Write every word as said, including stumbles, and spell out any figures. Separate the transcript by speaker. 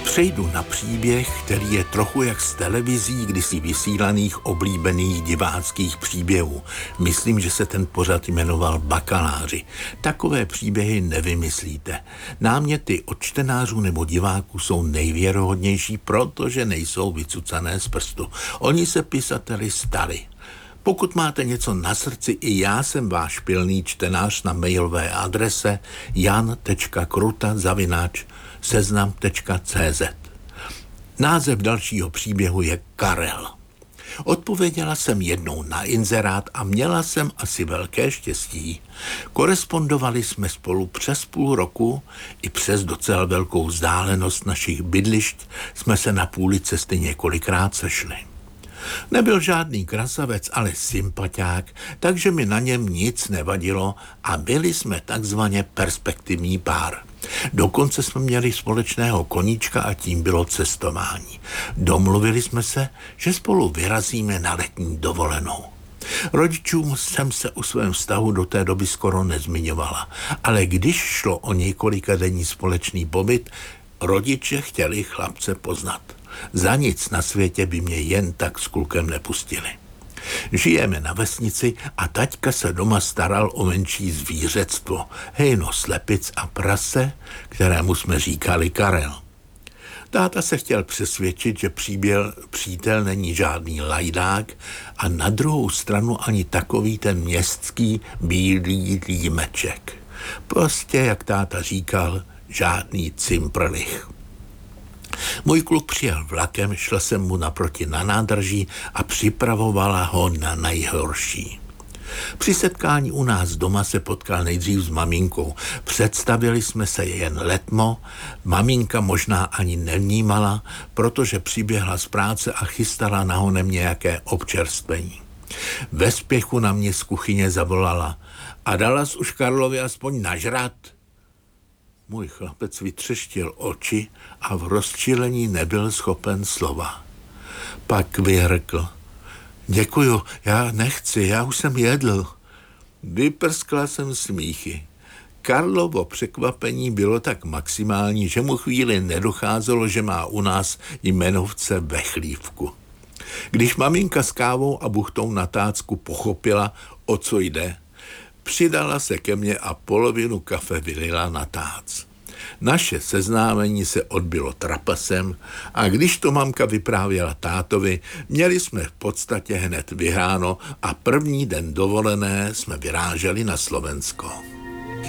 Speaker 1: Přejdu na příběh, který je trochu jak z televizí kdysi vysílaných oblíbených diváckých příběhů. Myslím, že se ten pořad jmenoval Bakaláři. Takové příběhy nevymyslíte. Náměty od čtenářů nebo diváků jsou nejvěrohodnější, protože nejsou vycucané z prstu. Oni se pisateli stali. Pokud máte něco na srdci, i já jsem váš pilný čtenář na mailové adrese jan tečka kruta zavináč seznam tečka cé zet. Název dalšího příběhu je Karel. Odpověděla jsem jednou na inzerát a měla jsem asi velké štěstí. Korespondovali jsme spolu přes půl roku, i přes docela velkou vzdálenost našich bydlišť jsme se na půli cesty několikrát sešli. Nebyl žádný krasavec, ale sympatiák, takže mi na něm nic nevadilo a byli jsme takzvaně perspektivní pár. Dokonce jsme měli společného koníčka a tím bylo cestování. Domluvili jsme se, že spolu vyrazíme na letní dovolenou. Rodičům jsem se o svém vztahu do té doby skoro nezmiňovala, ale když šlo o několika denní společný pobyt, rodiče chtěli chlapce poznat. Za nic na světě by mě jen tak s klukem nepustili. Žijeme na vesnici a taťka se doma staral o menší zvířectvo, hejno slepic a prase, kterému jsme říkali Karel. Táta se chtěl přesvědčit, že příběl, přítel není žádný lajdák a na druhou stranu ani takový ten městský bílý límeček. Prostě, jak táta říkal, žádný cimprlich. Můj kluk přijel vlakem, šla jsem mu naproti na nádraží a připravovala ho na nejhorší. Při setkání u nás doma se potkal nejdřív s maminkou. Představili jsme se jen letmo, maminka možná ani nevnímala, protože přiběhla z práce a chystala na honem nějaké občerstvení. Ve spěchu na mě z kuchyně zavolala: a dala jsi už Karlovi aspoň nažrat? Můj chlapec vytřeštil oči a v rozčilení nebyl schopen slova. Pak vyhrkl: děkuju, já nechci, já už jsem jedl. Vyprskla jsem smíchy. Karlovo překvapení bylo tak maximální, že mu chvíli nedocházelo, že má u nás jmenovce ve chlívku. Když maminka s kávou a buchtou na tácku pochopila, o co jde, přidala se ke mně a polovinu kafe vylila na tác. Naše seznámení se odbylo trapasem a když to mamka vyprávěla tátovi, měli jsme v podstatě hned vyhráno a první den dovolené jsme vyráželi na Slovensko.